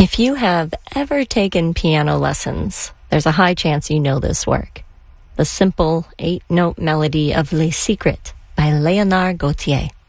If you have ever taken piano lessons, there's a high chance you know this work. The simple 8-note melody of Les Secrets by Leonard Gautier.